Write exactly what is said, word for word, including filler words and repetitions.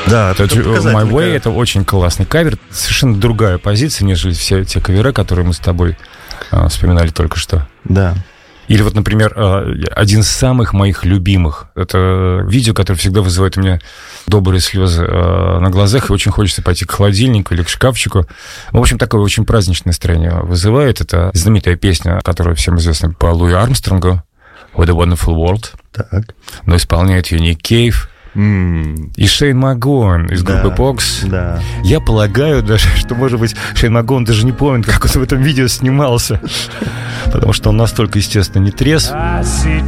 Да, это My Way — это очень классный кавер. Совершенно другая позиция, нежели все те кавера, которые мы с тобой э, вспоминали только что. Да. Или вот, например, один из самых моих любимых. Это видео, которое всегда вызывает у меня добрые слезы на глазах, и очень хочется пойти к холодильнику или к шкафчику. В общем, такое очень праздничное настроение вызывает. Это знаменитая песня, которая всем известна по Луи Армстронгу, «What a Wonderful World». Так. Но исполняет ее Ник Кейв. Mm. И Шейн Магоуэн из да, группы Pox. Да. Я полагаю даже, что, может быть, Шейн Магоуэн даже не помнит, как он в этом видео снимался. Потому что он настолько, естественно, не трезв. I see